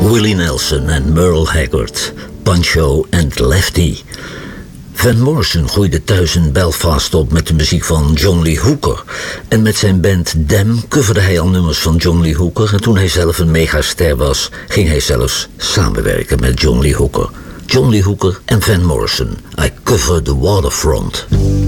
Willie Nelson en Merle Haggard, Pancho and Lefty. Van Morrison groeide thuis in Belfast op met de muziek van John Lee Hooker. En met zijn band Them coverde hij al nummers van John Lee Hooker. En toen hij zelf een megaster was, ging hij zelfs samenwerken met John Lee Hooker. John Lee Hooker en Van Morrison. I Cover the Waterfront.